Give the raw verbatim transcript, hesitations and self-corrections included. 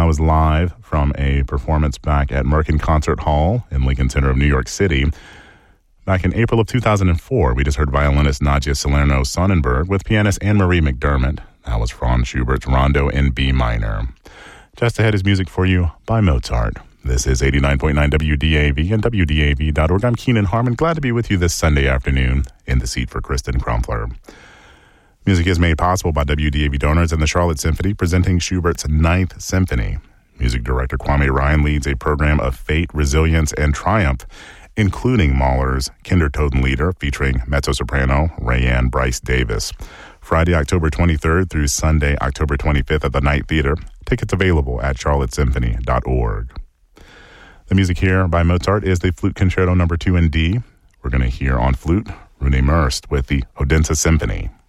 That was live from a performance back at Merkin Concert Hall in Lincoln Center of New York City. Back in April of two thousand four, we just heard violinist Nadia Salerno Sonnenberg with pianist Anne-Marie McDermott. That was Franz Schubert's Rondo in B minor. Just ahead is music for you by Mozart. This is eighty-nine point nine W D A V and W D A V dot org. I'm Keenan Harmon, glad to be with you this Sunday afternoon in the seat for Kristen Crumpler. Music is made possible by W D A V donors and the Charlotte Symphony, presenting Schubert's Ninth Symphony. Music director Kwame Ryan leads a program of fate, resilience, and triumph, including Mahler's Kindertotenlieder, featuring mezzo-soprano Rayanne Bryce Davis. Friday, October twenty-third through Sunday, October twenty-fifth at the Night Theater. Tickets available at charlotte symphony dot org. The music here by Mozart is the Flute Concerto number two in D. We're going to hear on flute Rune Murst with the Odense Symphony.